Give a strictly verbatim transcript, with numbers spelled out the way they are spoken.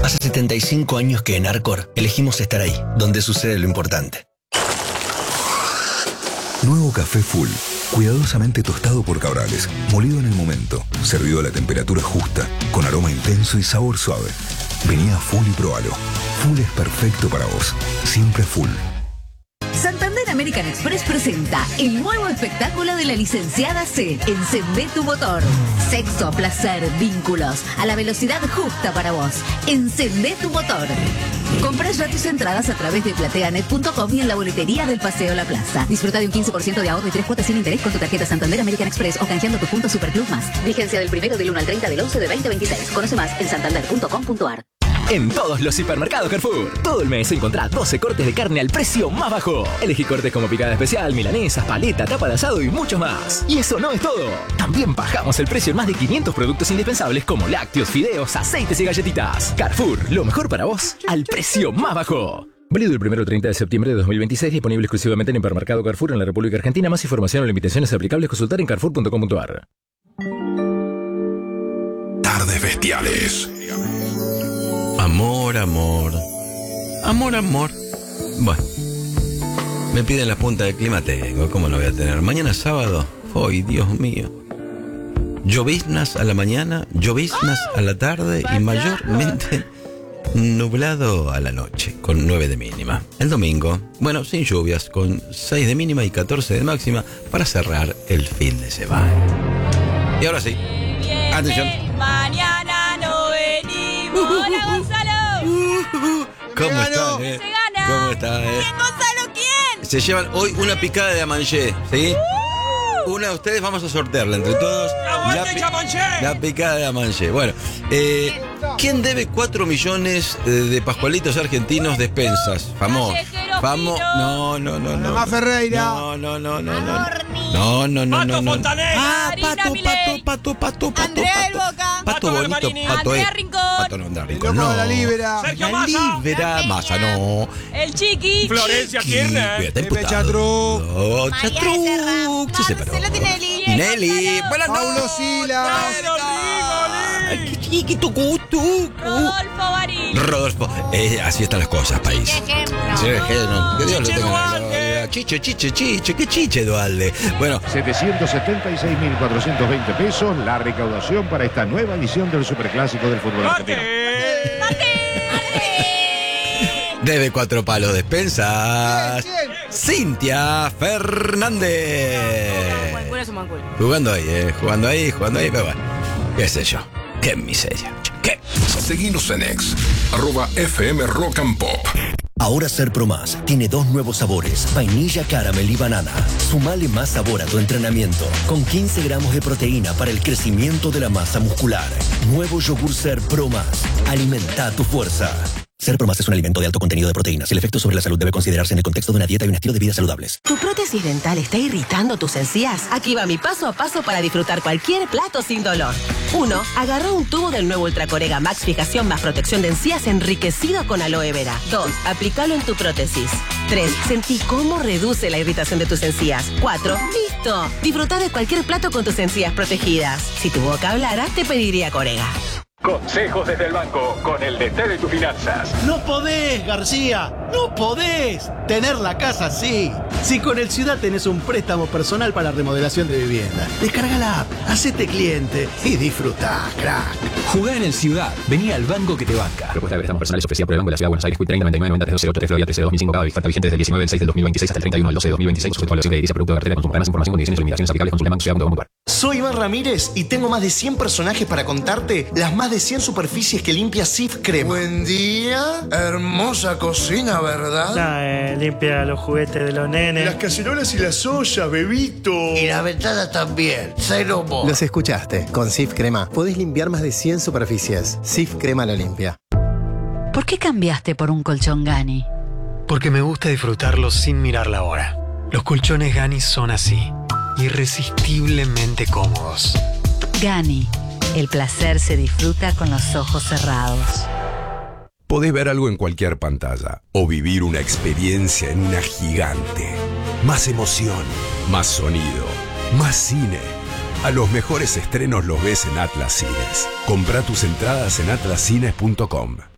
Hace setenta y cinco años que en Arcor elegimos estar ahí, donde sucede lo importante. Nuevo café Full, cuidadosamente tostado por Cabrales, molido en el momento, servido a la temperatura justa, con aroma intenso y sabor suave. Vení a Full y probalo. Full es perfecto para vos, siempre Full. Santander American Express presenta el nuevo espectáculo de la licenciada C. Encendé tu motor. Sexo, placer, vínculos, a la velocidad justa para vos. Encendé tu motor. Comprá ya tus entradas a través de plateanet punto com y en la boletería del Paseo La Plaza. Disfruta de un quince por ciento de ahorro y tres cuotas sin interés con tu tarjeta Santander American Express o canjeando tu punto Superclub Más. Vigencia del primero del uno al treinta del once de veinte veintiséis. Conoce más en santander punto com punto ar. En todos los hipermercados Carrefour, todo el mes encontrá doce cortes de carne al precio más bajo. Elegí cortes como picada especial, milanesas, paleta, tapa de asado y muchos más. Y eso no es todo. También bajamos el precio en más de quinientos productos indispensables como lácteos, fideos, aceites y galletitas. Carrefour, lo mejor para vos, al precio más bajo. Válido el primero al treinta de septiembre de dos mil veintiséis, disponible exclusivamente en hipermercado Carrefour en la República Argentina. Más información o limitaciones aplicables consultar en carrefour punto com punto ar. Tardes bestiales. Amor, amor. Amor, amor. Bueno. Me piden la punta del clima, tengo. ¿Cómo no voy a tener? Mañana sábado. ¡Ay, Dios mío! Lloviznas a la mañana, lloviznas a la tarde y mayormente nublado a la noche, con nueve de mínima. El domingo, bueno, sin lluvias, con seis de mínima y catorce de máxima para cerrar el fin de semana. Y ahora sí. Atención. Mañana no venimos. Hola, Gonzalo. Uh, ¿Cómo están, eh? Se gana. ¿Cómo están, eh? ¿Quién, Gonzalo? ¿Quién? Se llevan hoy una picada de amanché, ¿sí? Uh. Una de ustedes vamos a sortearla entre todos. La, pi- la picada de amanché. Bueno, eh, ¿quién debe cuatro millones de pascualitos argentinos despensas? Famoso. Vamos. No, no, no, no. Mamá Ferreira. No, no, no, no, no. No, no, no, no, no. Ah, pato, pato, pato, pato, pato. Andrea del Boca. Pato bonito, pato Andrea eh. Rincón. Pato no, Andrea Rincón. No, No. la Libera. Sergio La Massa. Libera. Massa, no. El Chiqui. Florencia Kirchner. Pepe Pepe Chatruc. Oh, María Chatruc. Becerra. Se separó. Marcelo Tinelli. Tinelli. Buenas noches. Paulo Sila. Ay, qué chiquito, cutu. Rodolfo Barí. Rodolfo. Eh, así están las cosas, país. Sí, que no, que Dios lo tenga en la gloria. Chiche, chiche, chiche. ¿Qué chiche, Dualde? Bueno. setecientos setenta y seis mil cuatrocientos veinte pesos la recaudación para esta nueva edición del Superclásico del fútbol argentino. Debe cuatro palos despensas. ¿Quién? Cintia Fernández. Manculo es un manculo. Jugando ahí, eh. Jugando ahí, jugando ahí, pero bueno. Qué sé yo. Qué miseria. ¿Qué? Seguinos en X, arroba F M Rock and Pop. Ahora Ser Pro Más tiene dos nuevos sabores, vainilla, caramel y banana. Sumale más sabor a tu entrenamiento, con quince gramos de proteína para el crecimiento de la masa muscular. Nuevo yogur Ser Pro Más. Alimenta tu fuerza. Ser Pro Más es un alimento de alto contenido de proteínas. El efecto sobre la salud debe considerarse en el contexto de una dieta y un estilo de vida saludables. ¿Tu prótesis dental está irritando tus encías? Aquí va mi paso a paso para disfrutar cualquier plato sin dolor. uno. Agarra un tubo del nuevo Ultracorega Max Fijación más protección de encías enriquecido con aloe vera. dos. Aplícalo en tu prótesis. tres. Sentí cómo reduce la irritación de tus encías. cuatro. ¡Listo! Disfruta de cualquier plato con tus encías protegidas. Si tu boca hablara, te pediría Corega. Consejos desde el banco con el D T de tus finanzas. No podés, García, no podés tener la casa así. Si con el Ciudad tenés un préstamo personal para remodelación de vivienda, descarga la app, hacete cliente y disfrutá, crack. Jugá en el Ciudad. Vení al banco que te banca. Propuesta de préstamos personales ofrecida por el Banco de la Ciudad de Buenos Aires. Q treinta noventa y nueve noventa tres dos cero ocho tres Florida trece de dos mil cinco. Cada oferta vigente desde el diecinueve del seis del dos mil veintiséis hasta el treinta y uno del doce de dos mil veintiséis. Sujeto a evaluación de edilicia, producto de cartera de consumo. Para más información, condiciones y limitaciones aplicables, consulta banco ciudad punto com punto ar. Soy Iván Ramírez y tengo más de cien personajes para contarte las más de cien superficies que limpia Sif Crema. Buen día. Hermosa cocina, ¿verdad? Nah, eh, limpia los juguetes de los nenes. Las cacerolas y las ollas, bebito. Y la ventana también. Cero mo. Los escuchaste. Con Sif Crema podés limpiar más de cien superficies. Sif Crema lo limpia. ¿Por qué cambiaste por un colchón Gani? Porque me gusta disfrutarlo sin mirar la hora. Los colchones Gani son así, irresistiblemente cómodos. Gani, el placer se disfruta con los ojos cerrados. Podés ver algo en cualquier pantalla o vivir una experiencia en una gigante. Más emoción, más sonido, más cine. A los mejores estrenos los ves en Atlas Cines. Comprá tus entradas en atlas cines punto com.